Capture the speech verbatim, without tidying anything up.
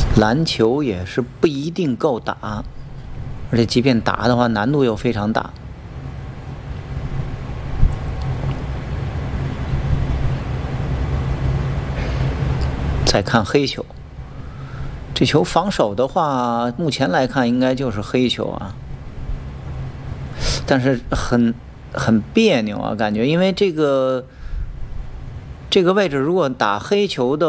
篮球也是不一定够打，而且即便打的话，难度又非常大。再看黑球，这球防守的话，目前来看应该就是黑球啊，但是很很别扭啊，感觉因为这个这个位置如果打黑球的。